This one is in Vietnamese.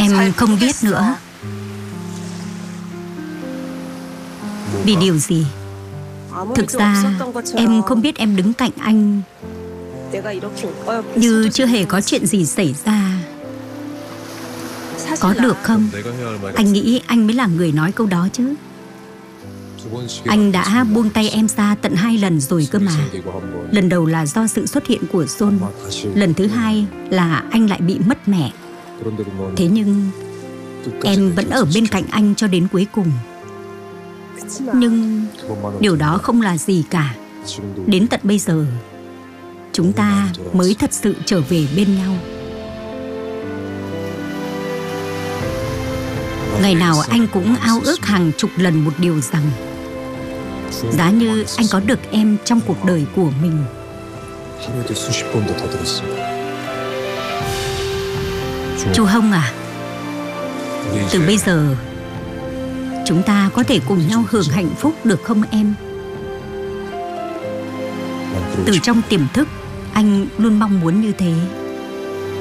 Em không biết nữa. Vì điều gì? Thực ra em không biết em đứng cạnh anh như chưa hề có chuyện gì xảy ra. Có được không? Anh nghĩ anh mới là người nói câu đó chứ. Anh đã buông tay em ra tận 2 lần rồi cơ mà. Lần đầu là do sự xuất hiện của John. Lần thứ hai là anh lại bị mất mẹ. Thế nhưng em vẫn ở bên cạnh anh cho đến cuối cùng. Nhưng điều đó không là gì cả. Đến tận bây giờ chúng ta mới thật sự trở về bên nhau. Ngày nào anh cũng ao ước hàng chục lần một điều rằng giá như anh có được em trong cuộc đời của mình. Chu Hông à, từ bây giờ chúng ta có thể cùng nhau hưởng hạnh phúc được không em? Từ trong tiềm thức anh luôn mong muốn như thế.